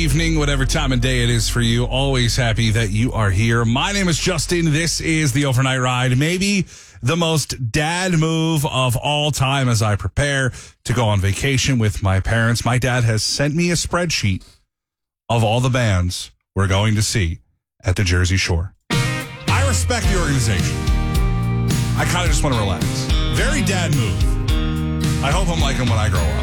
evening, whatever time of day it is for you. Always happy that you are here. My name is Justin. This is the Overnight Ride. Maybe the most dad move of all time as I prepare to go on vacation with my parents. My dad has sent me a spreadsheet of all the bands we're going to see at the Jersey Shore. I respect the organization. I kind of just want to relax. Very dad move. I hope I'm like him when I grow up.